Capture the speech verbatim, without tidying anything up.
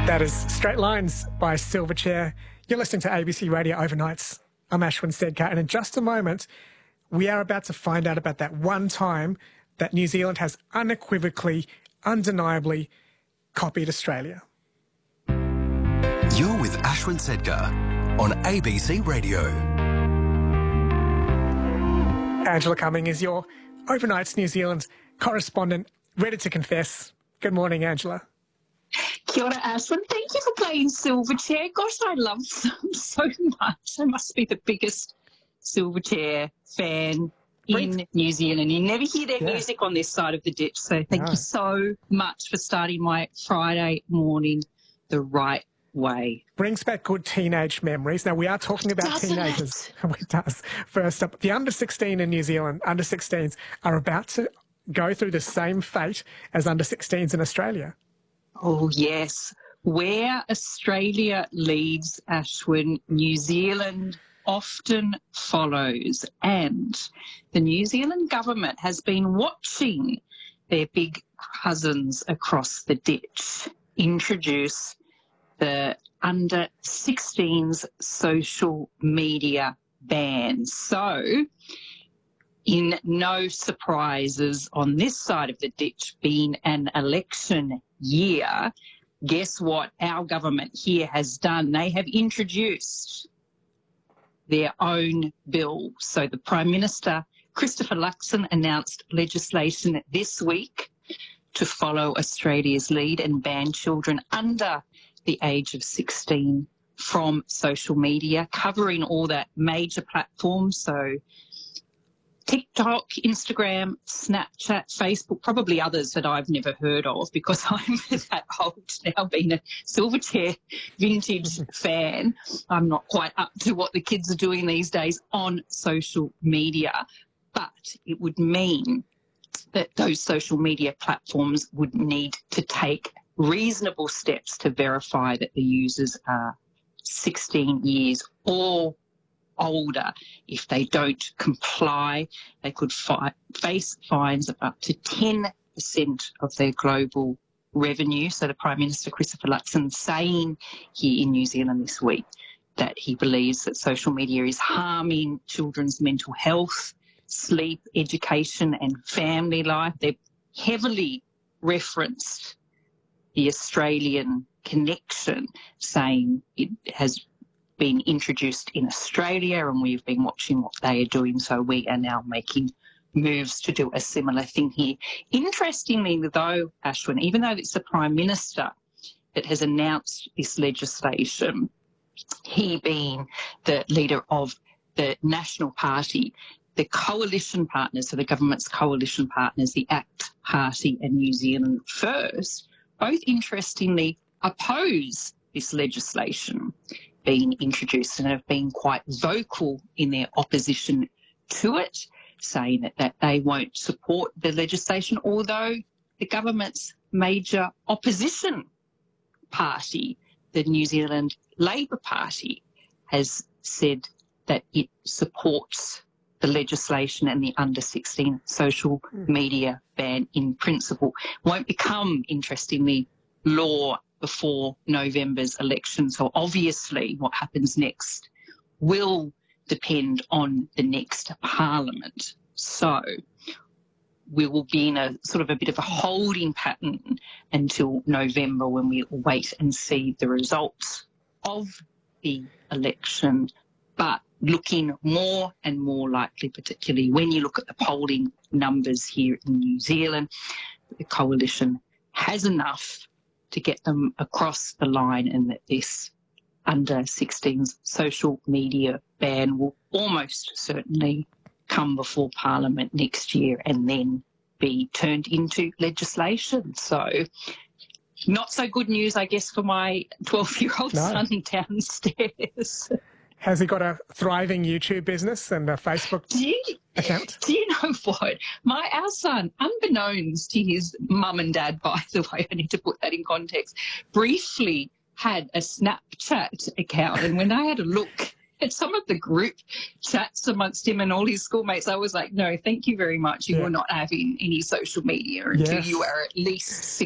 That is Straight Lines by Silverchair. You're listening to A B C Radio Overnights. I'm Ashwin Sedkar, and in just a moment, we are about to find out about that one time that New Zealand has unequivocally, undeniably copied Australia. You're with Ashwin Sedkar on A B C Radio. Angela Cumming is your Overnights New Zealand correspondent, ready to confess. Good morning, Angela. Kia ora, Ashwin. Thank you for playing Silverchair. Gosh, I love them so much. I must be the biggest Silverchair fan in Great. New Zealand. You never hear their Yeah. music on this side of the ditch, so thank No. you so much for starting my Friday morning the right way. Brings back good teenage memories. Now, we are talking about Doesn't teenagers. It does. First up, the under sixteen in New Zealand, under sixteens, are about to go through the same fate as under sixteens in Australia. Oh, yes. Where Australia leads, Ashwin, New Zealand often follows. And the New Zealand government has been watching their big cousins across the ditch introduce the under sixteens social media ban. So, in no surprises on this side of the ditch, being an election year, guess what our government here has done? They have introduced their own bill. So the Prime Minister, Christopher Luxon, announced legislation this week to follow Australia's lead and ban children under the age of sixteen from social media, covering all the major platforms. So TikTok, Instagram, Snapchat, Facebook, probably others that I've never heard of because I'm that old now, being a Silverchair vintage fan. I'm not quite up to what the kids are doing these days on social media, but it would mean that those social media platforms would need to take reasonable steps to verify that the users are sixteen years or older. If they don't comply, they could fi- face fines of up to ten percent of their global revenue. So the Prime Minister, Christopher Luxon, saying here in New Zealand this week that he believes that social media is harming children's mental health, sleep, education and family life. They've heavily referenced the Australian connection, saying it has been introduced in Australia and we've been watching what they are doing, so we are now making moves to do a similar thing here. Interestingly though, Ashwin, even though it's the Prime Minister that has announced this legislation, he being the leader of the National Party, the coalition partners, so the government's coalition partners, the ACT Party and New Zealand First, both interestingly oppose this legislation being introduced and have been quite vocal in their opposition to it, saying that, that they won't support the legislation, although the government's major opposition party, the New Zealand Labor Party, has said that it supports the legislation and the under sixteen social media ban in principle. Won't become, interestingly, law before November's election. So obviously what happens next will depend on the next parliament. So we will be in a sort of a bit of a holding pattern until November, when we wait and see the results of the election. But looking more and more likely, particularly when you look at the polling numbers here in New Zealand, the coalition has enough to get them across the line, and that this under sixteens social media ban will almost certainly come before Parliament next year and then be turned into legislation. So not so good news, I guess, for my twelve-year-old No. son downstairs. Has he got a thriving YouTube business and a Facebook Do you, account? do you know what? My our son, unbeknownst to his mum and dad, by the way, I need to put that in context, briefly had a Snapchat account. And when I had a look at some of the group chats amongst him and all his schoolmates, I was like, no, thank you very much. You Yeah. are not having any social media until Yes. you are at least